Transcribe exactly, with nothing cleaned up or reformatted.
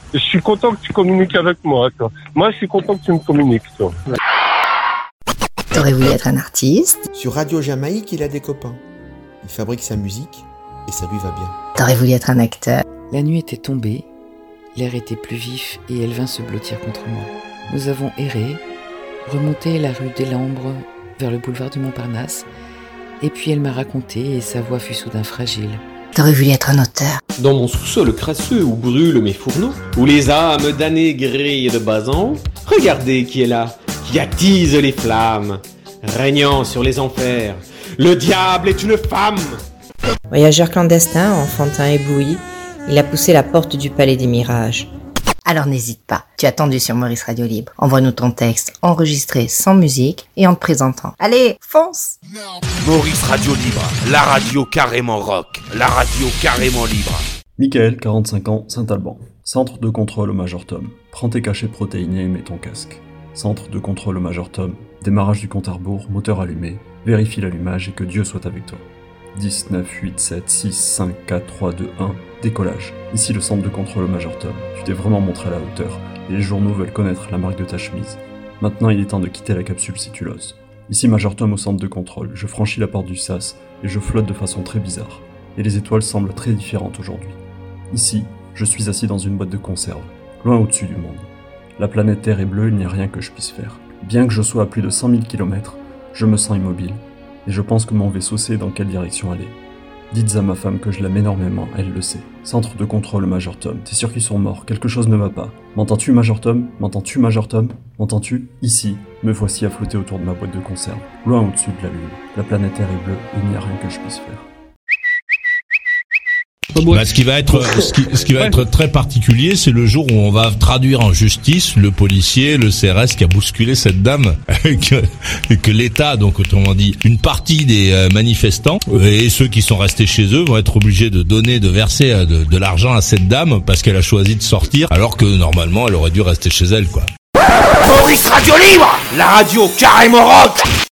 Je suis content que tu communiques avec moi, toi. Moi, je suis content que tu me communiques, toi. T'aurais voulu être un artiste. Sur Radio Jamaïque, il a des copains. Il fabrique sa musique et ça lui va bien. T'aurais voulu être un acteur. La nuit était tombée, l'air était plus vif et elle vint se blottir contre moi. Nous avons erré, remonté la rue des Lambres vers le boulevard du Montparnasse, et puis elle m'a raconté et sa voix fut soudain fragile. T'aurais voulu être un auteur. Dans mon sous-sol crasseux où brûlent mes fourneaux, où les âmes damnées grillent de bas en haut, regardez qui est là, qui attise les flammes, régnant sur les enfers. Le diable est une femme. Voyageur clandestin, enfantin ébloui, il a poussé la porte du palais des mirages. Alors n'hésite pas, tu as attendu sur Maurice Radio Libre. Envoie-nous ton texte enregistré sans musique et en te présentant. Allez, fonce! Maurice Radio Libre, la radio carrément rock, la radio carrément libre. Michael, quarante-cinq ans, Saint-Alban. Centre de contrôle au Major Tom. Prends tes cachets protéinés et mets ton casque. Centre de contrôle au Major Tom. Démarrage du compte à rebours, moteur allumé. Vérifie l'allumage et que Dieu soit avec toi. dix, neuf, huit, sept, six, cinq, quatre, trois, deux, un, décollage. Ici le centre de contrôle au Major Tom. Tu t'es vraiment montré à la hauteur, et les journaux veulent connaître la marque de ta chemise. Maintenant il est temps de quitter la capsule si tu l'oses. Ici Major Tom au centre de contrôle, je franchis la porte du sas, et je flotte de façon très bizarre. Et les étoiles semblent très différentes aujourd'hui. Ici, je suis assis dans une boîte de conserve, loin au-dessus du monde. La planète Terre est bleue, il n'y a rien que je puisse faire. Bien que je sois à plus de cent mille kilomètres, je me sens immobile. Et je pense que mon vaisseau sait dans quelle direction aller. Dites à ma femme que je l'aime énormément, elle le sait. Centre de contrôle Major Tom, t'es sûr qu'ils sont morts, quelque chose ne va pas. M'entends-tu Major Tom? M'entends-tu Major Tom? M'entends-tu? Ici, me voici à flotter autour de ma boîte de conserve, loin au-dessus de la lune. La planète Terre est bleue, et il n'y a rien que je puisse faire. Bah, ce qui va être, ce qui, ce qui va être très particulier, c'est le jour où on va traduire en justice le policier, le C R S qui a bousculé cette dame, que, que l'État, donc autrement dit, une partie des manifestants et ceux qui sont restés chez eux vont être obligés de donner, de verser de, de l'argent à cette dame parce qu'elle a choisi de sortir, alors que normalement elle aurait dû rester chez elle, quoi. Maurice Radio Libre, la radio carrément rock.